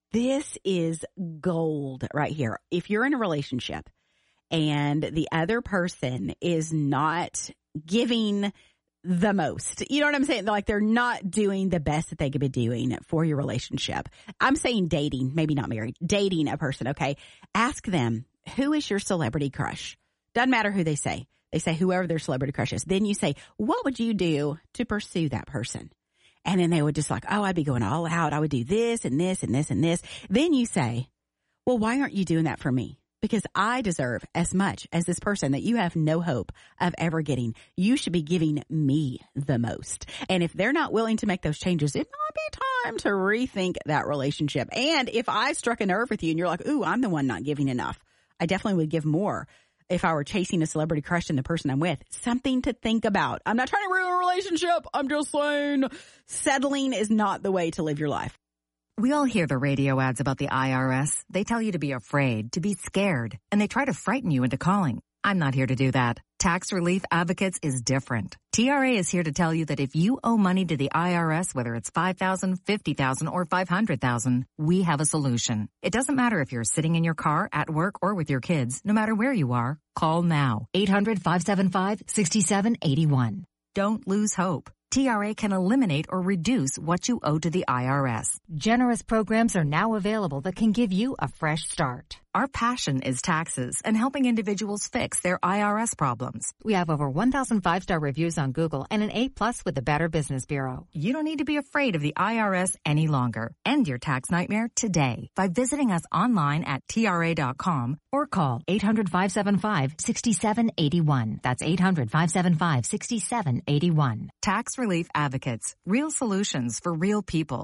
This is gold right here. If you're in a relationship and the other person is not giving the most, you know what I'm saying? Like they're not doing the best that they could be doing for your relationship. I'm saying dating, maybe not married, dating a person, okay? Ask them, who is your celebrity crush? Doesn't matter who they say. They say whoever their celebrity crush is. Then you say, what would you do to pursue that person? And then they would just like, oh, I'd be going all out. I would do this and this and this and this. Then you say, well, why aren't you doing that for me? Because I deserve as much as this person that you have no hope of ever getting. You should be giving me the most. And if they're not willing to make those changes, it might be time to rethink that relationship. And if I struck a nerve with you and you're like, ooh, I'm the one not giving enough, I definitely would give more. If I were chasing a celebrity crush in the person I'm with, something to think about. I'm not trying to ruin a relationship. I'm just saying settling is not the way to live your life. We all hear the radio ads about the IRS. They tell you to be afraid, to be scared, and they try to frighten you into calling. I'm not here to do that. Tax Relief Advocates is different. TRA is here to tell you that if you owe money to the IRS, whether it's $5,000, $50,000, or $500,000, we have a solution. It doesn't matter if you're sitting in your car, at work, or with your kids. No matter where you are, call now. 800-575-6781. Don't lose hope. TRA can eliminate or reduce what you owe to the IRS. Generous programs are now available that can give you a fresh start. Our passion is taxes and helping individuals fix their IRS problems. We have over 1,000 5-star reviews on Google and an A+ with the Better Business Bureau. You don't need to be afraid of the IRS any longer. End your tax nightmare today by visiting us online at TRA.com or call 800-575-6781. That's 800-575-6781. Tax Relief Advocates. Real solutions for real people.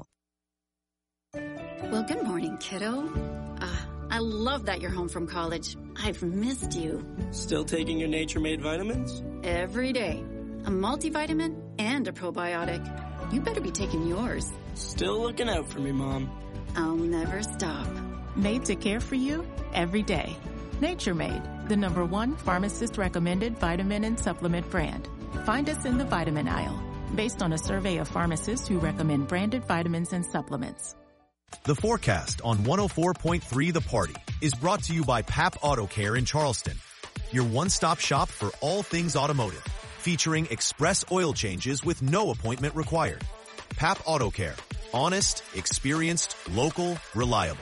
Well, good morning, kiddo. I love that you're home from college. I've missed you. Still taking your Nature Made vitamins? Every day. A multivitamin and a probiotic. You better be taking yours. Still looking out for me, Mom. I'll never stop. Made to care for you every day. Nature Made, the #1 pharmacist-recommended vitamin and supplement brand. Find us in the vitamin aisle, based on a survey of pharmacists who recommend branded vitamins and supplements. The forecast on 104.3 The Party is brought to you by Pap Auto Care in Charleston, your one-stop shop for all things automotive, featuring express oil changes with no appointment required. Pap Auto Care, honest, experienced, local, reliable.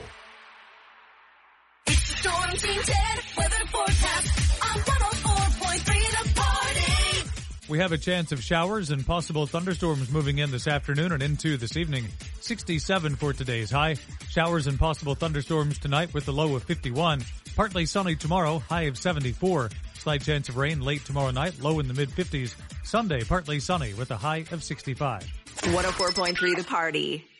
It's the Storm Team 10 weather forecast on 104.3 The Party. We have a chance of showers and possible thunderstorms moving in this afternoon and into this evening. 67 for today's high. Showers and possible thunderstorms tonight with a low of 51. Partly sunny tomorrow, high of 74. Slight chance of rain late tomorrow night, low in the mid-50s. Sunday, partly sunny with a high of 65. 104.3 The Party.